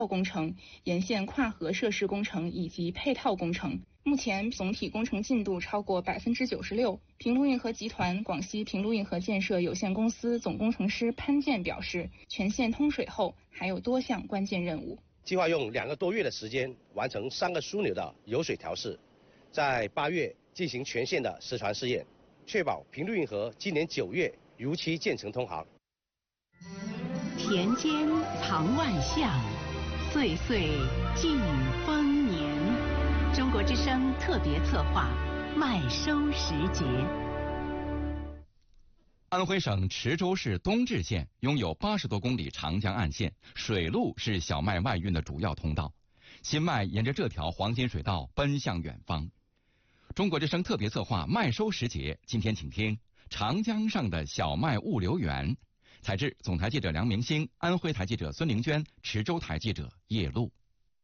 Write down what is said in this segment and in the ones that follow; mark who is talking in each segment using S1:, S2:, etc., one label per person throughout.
S1: 工程、沿线跨河设施工程以及配套工程。目前总体工程进度超过96%。平陆运河集团广西平陆运河建设有限公司总工程师潘建表示，全线通水后还有多项关键任务。
S2: 计划用2个多月的时间完成3个枢纽的有水调试，在8月进行全线的实船试验，确保平陆运河今年9月如期建成通航。
S3: 田间藏万象，岁岁尽丰年。中国之声特别策划麦收时节。
S4: 安徽省池州市东至县拥有80多公里长江岸线，水路是小麦外运的主要通道。新麦沿着这条黄金水道奔向远方。中国之声特别策划麦收时节，今天请听长江上的小麦物流园。采制总台记者梁明星，安徽台记者孙玲娟，池州台记者叶璐。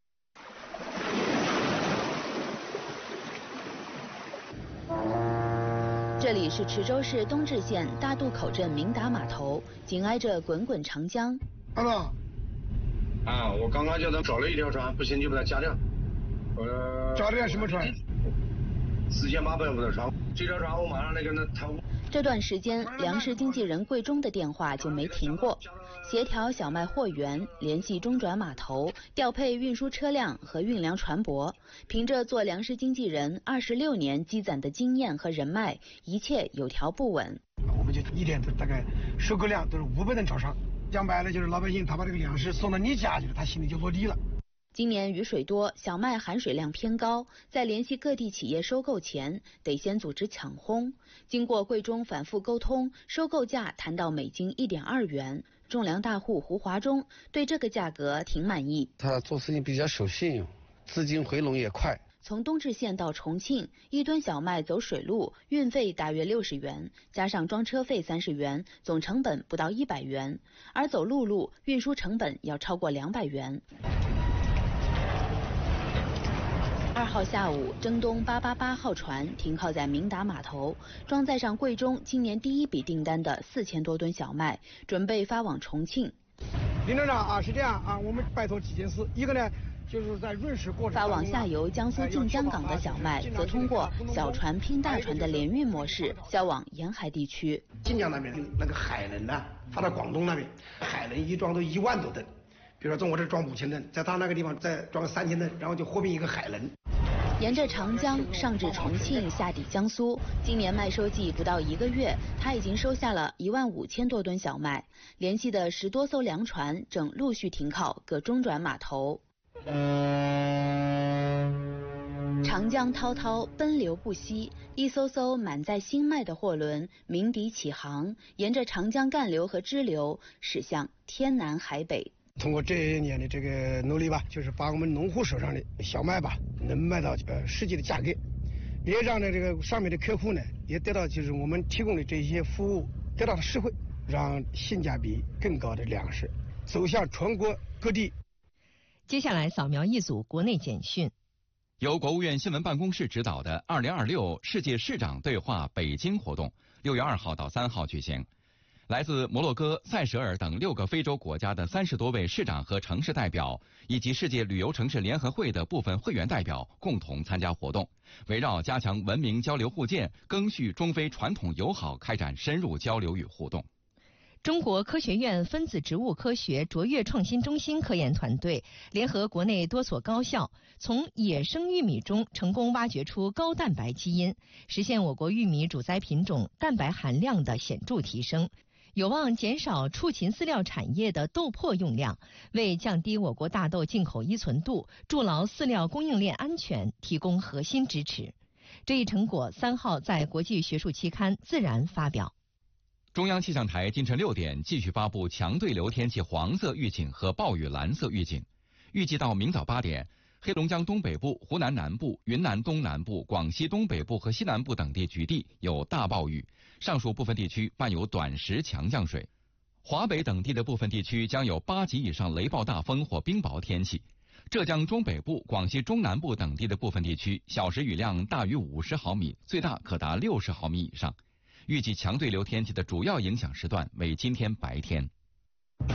S5: 这里是池州市东至县大渡口镇明达码头，紧挨着滚滚长江。
S6: 阿乐，我刚刚叫他找了一条船，不行就把它加掉。加掉什么船？4850的船。这条船我马上来跟他谈。
S5: 这段时间，粮食经纪人桂中的电话就没停过，协调小麦货源，联系中转码头，调配运输车辆和运粮船舶。凭着做粮食经纪人26年积攒的经验和人脉，一切有条不紊。
S6: 我们就一天大概收购量都是500吨朝上，讲白了就是老百姓他把这个粮食送到你家去了，他心里就落地了。
S5: 今年雨水多，小麦含水量偏高，在联系各地企业收购前，得先组织抢烘。经过桂中反复沟通，收购价谈到每斤1.2元。种粮大户胡华忠对这个价格挺满意。
S7: 他做事情比较守信用，资金回笼也快。
S5: 从东至县到重庆，1吨小麦走水路，运费大约60元，加上装车费30元，总成本不到100元。而走陆路，运输成本要超过200元。2号下午，征东888号船停靠在明达码头，装载上桂中今年第一笔订单的4000多吨小麦，准备发往重庆。
S6: 林站长是这样我们拜托几件事，一个呢就是在运输过程
S5: 发往下游江苏晋江港的小麦，则通过小船拼大船的联运模式销往沿海地区。
S6: 晋江那边那个海轮呢，发到广东那边，海轮一装都1万多吨。比如说中国这装5000吨，在他那个地方再装3000吨，然后就合并一个海轮。
S5: 沿着长江上至重庆，下抵江苏。今年麦收季不到1个月，他已经收下了15000多吨小麦。联系的10多艘粮船正陆续停靠各中转码头。长江滔滔，奔流不息，一艘艘满载新麦的货轮鸣笛起航，沿着长江干流和支流驶向天南海北。
S6: 通过这一年的这个努力吧，就是把我们农户手上的小麦吧，能卖到实际的价格，也让这个上面的客户呢，也得到就是我们提供的这些服务得到实惠，让性价比更高的粮食走向全国各地。
S8: 接下来扫描一组国内简讯。
S4: 由国务院新闻办公室指导的2026世界市长对话北京活动6月2号到3号举行。来自摩洛哥、塞舌尔等6个非洲国家的30多位市长和城市代表，以及世界旅游城市联合会的部分会员代表共同参加活动，围绕加强文明交流互鉴、赓续中非传统友好开展深入交流与互动。
S8: 中国科学院分子植物科学卓越创新中心科研团队联合国内多所高校，从野生玉米中成功挖掘出高蛋白基因，实现我国玉米主栽品种蛋白含量的显著提升，有望减少畜禽饲料产业的豆粕用量，为降低我国大豆进口依存度、筑牢饲料供应链安全提供核心支持。这一成果3号在国际学术期刊《自然》发表。
S4: 中央气象台今晨6点继续发布强对流天气黄色预警和暴雨蓝色预警，预计到明早8点，黑龙江东北部、湖南南部、云南东南部、广西东北部和西南部等地局地有大暴雨，上述部分地区伴有短时强降水。华北等地的部分地区将有8级以上雷暴大风或冰雹天气。浙江中北部、广西中南部等地的部分地区小时雨量大于50毫米，最大可达60毫米以上。预计强对流天气的主要影响时段为今天白天。